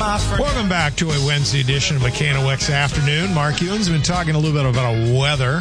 Welcome back to a Wednesday edition of KNOX Afternoon. Mark Ewing's been talking a little bit about weather.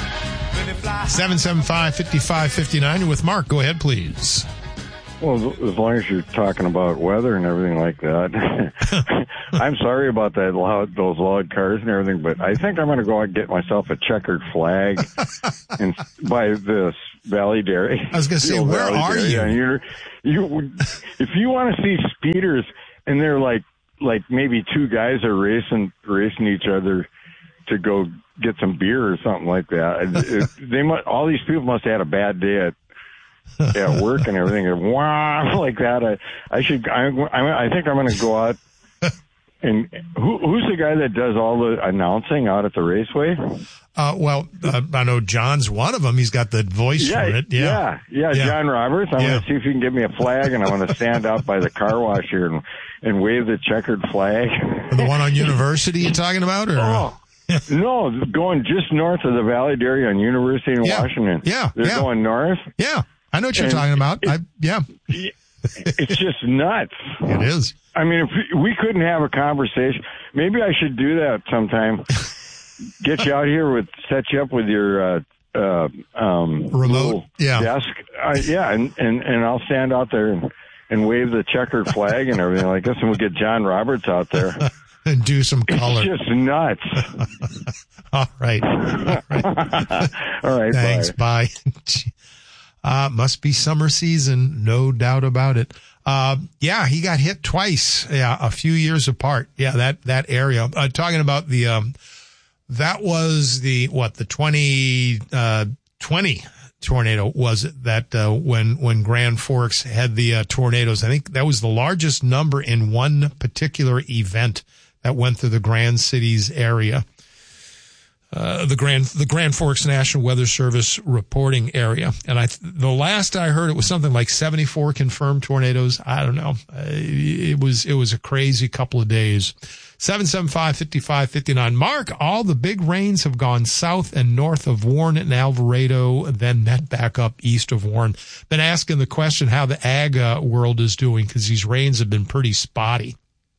775-5559. With Mark, go ahead, please. Well, as long as you're talking about weather and everything like that. I'm sorry about those loud cars and everything, but I think I'm going to go out and get myself a checkered flag and by this Valley Dairy. I was going to say, where are you? Yeah, if you want to see speeders and they're like maybe two guys are racing each other to go get some beer or something like that. All these people must have had a bad day at work and everything, and wow, like that. I think I'm going to go out. And who's the guy that does all the announcing out at the raceway? I know John's one of them. He's got the voice for it. Yeah, John Roberts. I want to see if you can give me a flag, and I want to stand out by the car wash here and wave the checkered flag. The one on University you're talking about? Or? No, going just north of the Valley Dairy on University in Washington. Yeah, they're going north. Yeah, I know what you're talking about. It's just nuts. It is. I mean, if we couldn't have a conversation, maybe I should do that sometime. Get you out here set you up with your remote desk. And I'll stand out there and wave the checkered flag and everything like this, and we'll get John Roberts out there. And do some color. It's just nuts. All right. All right. Thanks. Bye. Must be summer season. No doubt about it. He got hit twice. Yeah. A few years apart. Yeah. That area. Talking about that was the 2020 tornado, was it, that when Grand Forks had the tornadoes. I think that was the largest number in one particular event that went through the Grand Cities area. The Grand Forks National Weather Service reporting area. And the last I heard, it was something like 74 confirmed tornadoes. I don't know. It was a crazy couple of days. 775-5559. Mark, all the big rains have gone south and north of Warren and Alvarado, then met back up east of Warren. Been asking the question how the ag world is doing, because these rains have been pretty spotty.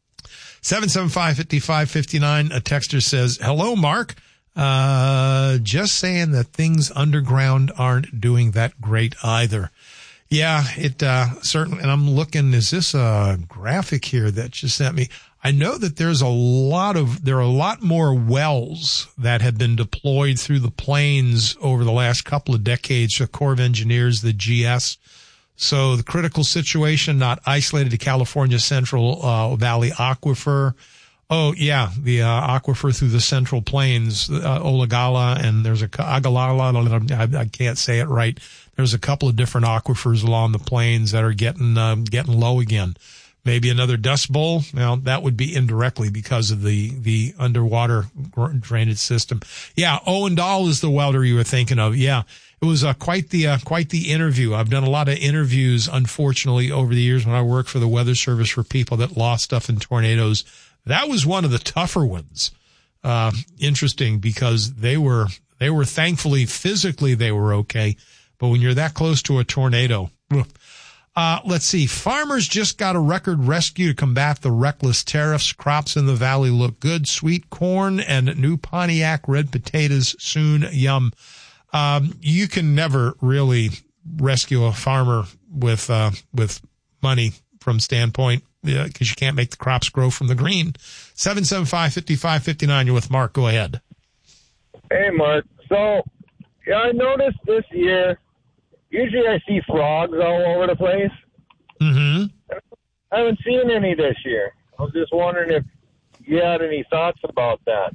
775-5559. A texter says, hello, Mark. Just saying that things underground aren't doing that great either. Yeah, it certainly, and I'm looking, is this a graphic here that just sent me? I know that there are a lot more wells that have been deployed through the plains over the last couple of decades, the Corps of Engineers, the GS. So the critical situation, not isolated to California Central Valley Aquifer. Oh, yeah, the aquifer through the Central Plains, Olagala, and there's Agalala, I can't say it right. There's a couple of different aquifers along the plains that are getting low again. Maybe another Dust Bowl. Well, that would be indirectly because of the underwater drainage system. Yeah, Owendal is the welder you were thinking of. Yeah. It was quite the interview. I've done a lot of interviews, unfortunately, over the years when I worked for the Weather Service for people that lost stuff in tornadoes. That was one of the tougher ones. Interesting, because they were thankfully physically they were okay, but when you're that close to a tornado. Let's see. Farmers just got a record rescue to combat the reckless tariffs. Crops in the valley look good. Sweet corn and new Pontiac red potatoes soon. Yum. You can never really rescue a farmer with money from standpoint, because you can't make the crops grow from the green. 775-5559. You're with Mark. Go ahead. Hey, Mark. So, I noticed this year, usually I see frogs all over the place. Mm-hmm. I haven't seen any this year. I was just wondering if you had any thoughts about that.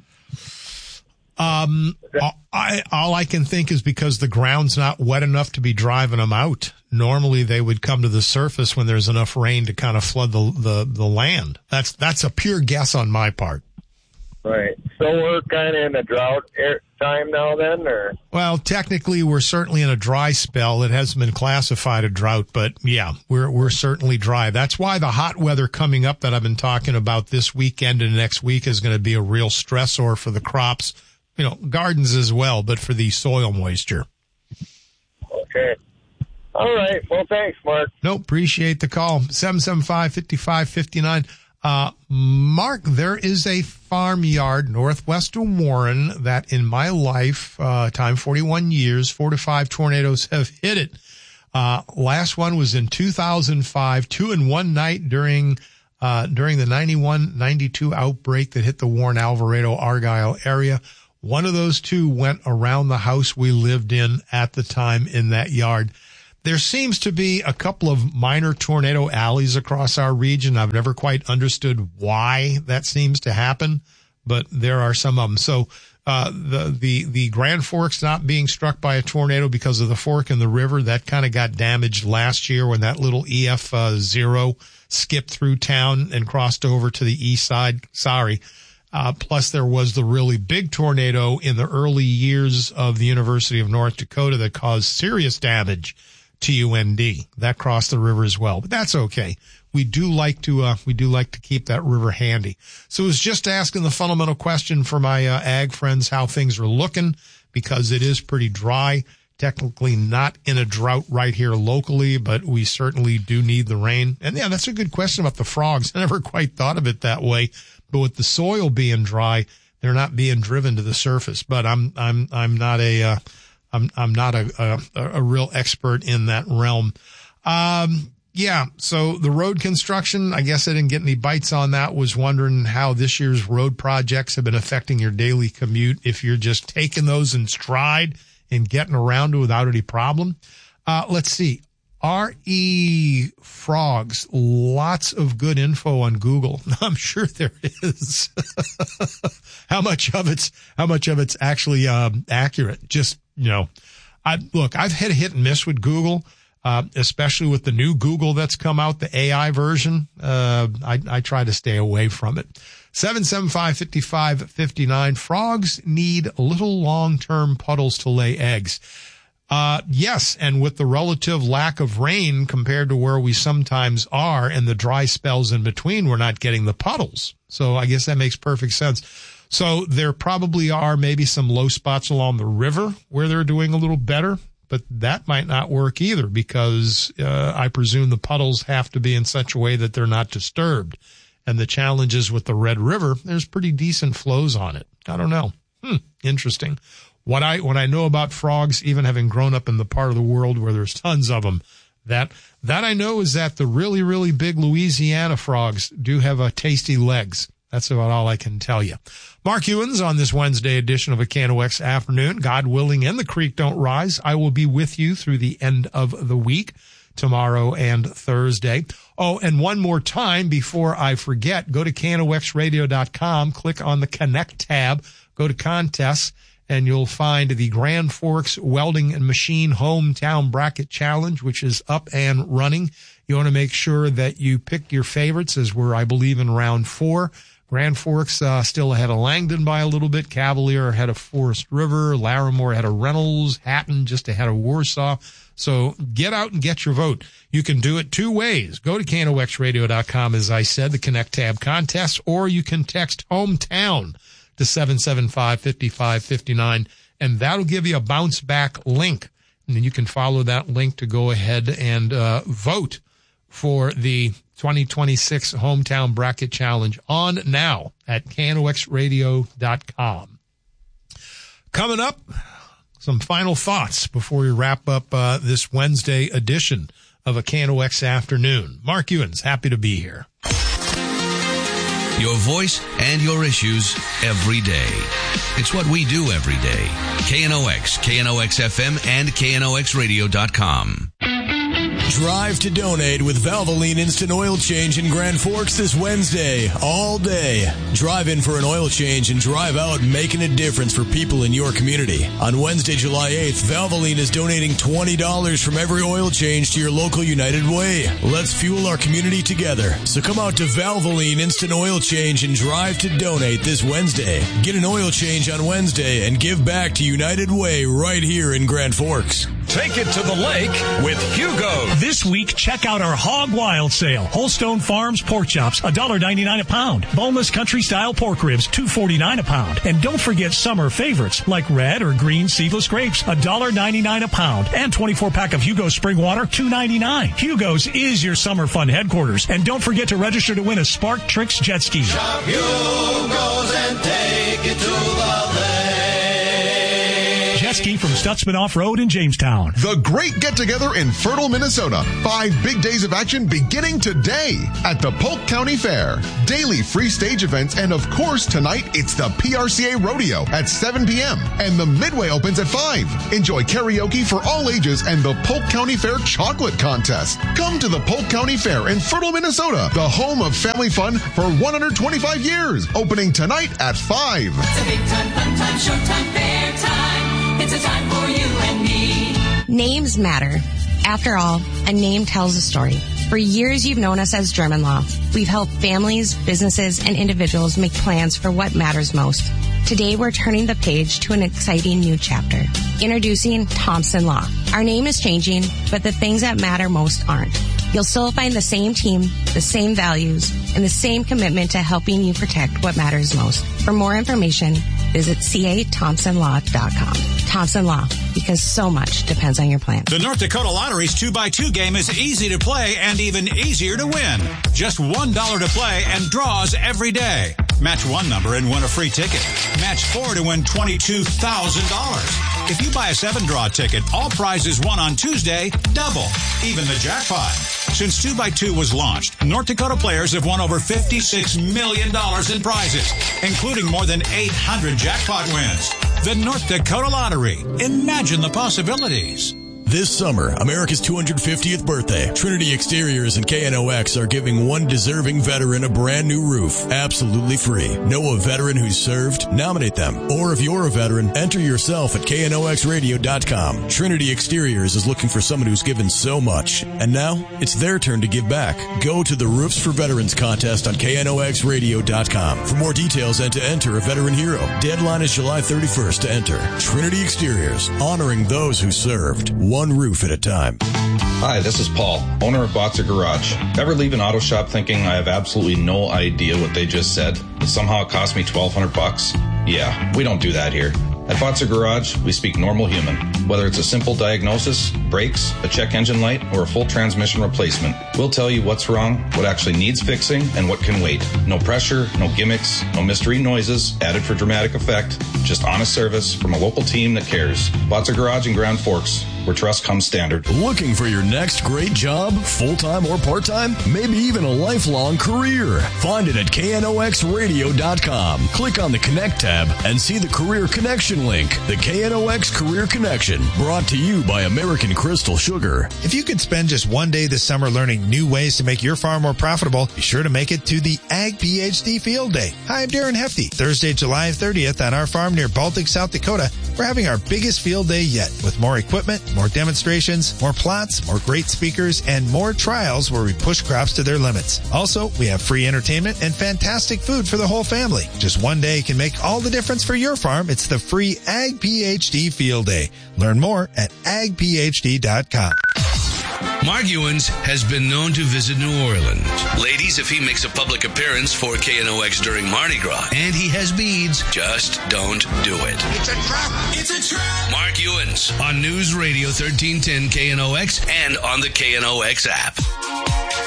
All I can think is because the ground's not wet enough to be driving them out. Normally they would come to the surface when there's enough rain to kind of flood the land. That's a pure guess on my part. Right. So we're kind of in a drought time now then, or? Well, technically we're certainly in a dry spell. It hasn't been classified a drought, but yeah, we're certainly dry. That's why the hot weather coming up that I've been talking about this weekend and next week is going to be a real stressor for the crops. Gardens as well, but for the soil moisture. Okay. All right. Well, thanks, Mark. No, appreciate the call. 775-5559. Mark, there is a farmyard northwest of Warren that in my life, time 41 years, 4 to 5 tornadoes have hit it. Last one was in 2005, 2 in one night during the 91-92 outbreak that hit the Warren, Alvarado, Argyle area. One of those two went around the house we lived in at the time in that yard. There seems to be a couple of minor tornado alleys across our region. I've never quite understood why that seems to happen, but there are some of them. So, the Grand Forks not being struck by a tornado because of the fork in the river, that kind of got damaged last year when that little EF0 skipped through town and crossed over to the east side. Sorry. Plus there was the really big tornado in the early years of the University of North Dakota that caused serious damage to UND. That crossed the river as well, but that's okay. We do like to keep that river handy. So I was just asking the fundamental question for my ag friends how things are looking, because it is pretty dry. Technically not in a drought right here locally, but we certainly do need the rain. And yeah, that's a good question about the frogs. I never quite thought of it that way. But with the soil being dry, they're not being driven to the surface. But I'm not a real expert in that realm. Yeah. So the road construction, I guess I didn't get any bites on that. Was wondering how this year's road projects have been affecting your daily commute. If you're just taking those in stride and getting around it without any problem. Let's see. R.E. Frogs. Lots of good info on Google. I'm sure there is. How much of it's actually, accurate? Just, I've had a hit and miss with Google. Especially with the new Google that's come out, the AI version. I try to stay away from it. 775-5559. Frogs need little long-term puddles to lay eggs. Yes. And with the relative lack of rain compared to where we sometimes are and the dry spells in between, we're not getting the puddles. So I guess that makes perfect sense. So there probably are maybe some low spots along the river where they're doing a little better. But that might not work either because I presume the puddles have to be in such a way that they're not disturbed. And the challenges with the Red River, there's pretty decent flows on it. I don't know. Interesting. What I know about frogs, even having grown up in the part of the world where there's tons of them, that I know is that the really, really big Louisiana frogs do have tasty legs. That's about all I can tell you. Mark Ewens on this Wednesday edition of A KNOX Afternoon. God willing and the creek don't rise, I will be with you through the end of the week, tomorrow and Thursday. Oh, and one more time before I forget, go to KNOXradio.com, click on the Connect tab, go to contests, and you'll find the Grand Forks Welding and Machine Hometown Bracket Challenge, which is up and running. You want to make sure that you pick your favorites, as we're, I believe, in round 4. Grand Forks still ahead of Langdon by a little bit. Cavalier ahead of Forest River. Larimore ahead of Reynolds. Hatton just ahead of Warsaw. So get out and get your vote. You can do it two ways. Go to KNOXradio.com, as I said, the Connect tab contest, or you can text hometown to 775-5559, and that'll give you a bounce back link. And then you can follow that link to go ahead and vote for the 2026 Hometown Bracket Challenge on now at KNOXradio.com. Coming up, some final thoughts before we wrap up this Wednesday edition of A KNOX Afternoon. Mark Ewens, happy to be here. Your voice and your issues every day. It's what we do every day. KNOX, KNOX-FM, and KNOXradio.com. Drive to donate with Valvoline Instant Oil Change in Grand Forks this Wednesday, all day. Drive in for an oil change and drive out making a difference for people in your community. On Wednesday, July 8th, Valvoline is donating $20 from every oil change to your local United Way. Let's fuel our community together. So come out to Valvoline Instant Oil Change and drive to donate this Wednesday. Get an oil change on Wednesday and give back to United Way right here in Grand Forks. Take it to the lake with Hugo. This week, check out our Hog Wild sale. Holstone Farms pork chops, $1.99 a pound. Boneless country-style pork ribs, $2.49 a pound. And don't forget summer favorites like red or green seedless grapes, $1.99 a pound. And 24-pack of Hugo's Spring Water, $2.99. Hugo's is your summer fun headquarters. And don't forget to register to win a Spark Tricks jet ski. Shop Hugo's and take it to the lake. Jet ski from Stutzman Off-Road in Jamestown. The Great Get-Together in Fertile, Minnesota. 5 big days of action beginning today at the Polk County Fair. Daily free stage events, and of course tonight it's the PRCA Rodeo at 7 p.m. and the Midway opens at 5. Enjoy karaoke for all ages and the Polk County Fair Chocolate Contest. Come to the Polk County Fair in Fertile, Minnesota, the home of family fun for 125 years. Opening tonight at 5. It's a big time, fun time, showtime, fair time. It's a time for you and me. Names matter. After all, a name tells a story. For years, you've known us as German Law. We've helped families, businesses, and individuals make plans for what matters most. Today, we're turning the page to an exciting new chapter. Introducing Thompson Law. Our name is changing, but the things that matter most aren't. You'll still find the same team, the same values, and the same commitment to helping you protect what matters most. For more information, visit cathompsonlaw.com. Thompson Law, because so much depends on your plan. The North Dakota Lottery's 2x2 game is easy to play and even easier to win. Just $1 to play and draws every day. Match one number and win a free ticket. Match 4 to win $22,000. If you buy a 7-draw ticket, all prizes won on Tuesday double, even the jackpot. Since 2x2 was launched, North Dakota players have won over $56 million in prizes, including more than 800 jackpot wins. The North Dakota Lottery. Imagine the possibilities. This summer, America's 250th birthday, Trinity Exteriors and KNOX are giving one deserving veteran a brand new roof, absolutely free. Know a veteran who's served? Nominate them. Or if you're a veteran, enter yourself at knoxradio.com. Trinity Exteriors is looking for someone who's given so much. And now, it's their turn to give back. Go to the Roofs for Veterans contest on knoxradio.com. For more details and to enter a veteran hero. Deadline is July 31st to enter. Trinity Exteriors, honoring those who served. One roof at a time. Hi, this is Paul, owner of Botzer Garage. Ever leave an auto shop thinking I have absolutely no idea what they just said? That somehow it cost me $1,200? Yeah, we don't do that here. At Botzer Garage, we speak normal human. Whether it's a simple diagnosis, brakes, a check engine light, or a full transmission replacement, we'll tell you what's wrong, what actually needs fixing, and what can wait. No pressure, no gimmicks, no mystery noises added for dramatic effect. Just honest service from a local team that cares. Botzer Garage in Grand Forks, where trust comes standard. Looking for your next great job, full-time or part-time? Maybe even a lifelong career? Find it at knoxradio.com. Click on the Connect tab and see the Career Connection link. The KNOX Career Connection, brought to you by American Crystal Sugar. If you could spend just one day this summer learning new ways to make your farm more profitable, be sure to make it to the Ag PhD Field Day. Hi, I'm Darren Hefty. Thursday, July 30th on our farm near Baltic, South Dakota, we're having our biggest field day yet with more equipment, more demonstrations, more plots, more great speakers, and more trials where we push crops to their limits. Also, we have free entertainment and fantastic food for the whole family. Just one day can make all the difference for your farm. It's the free Ag PhD Field Day. Learn more at agphd.com. Mark Ewens has been known to visit New Orleans. Ladies, if he makes a public appearance for KNOX during Mardi Gras and he has beads, just don't do it. It's a trap! It's a trap! Mark Ewens on News Radio 1310 KNOX and on the KNOX app.